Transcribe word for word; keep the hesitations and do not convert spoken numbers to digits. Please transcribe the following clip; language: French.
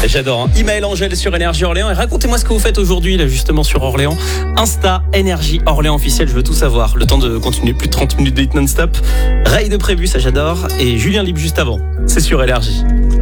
J'adore. Hein. Email Angèle sur Énergie Orléans. Et racontez-moi ce que vous faites aujourd'hui, là, justement, sur Orléans. Insta, Énergie Orléans officiel, je veux tout savoir. Le temps de continuer plus de trente minutes de hit non-stop. Ray de Prévu, ça j'adore. Et Julien Libre juste avant. C'est sur Énergie.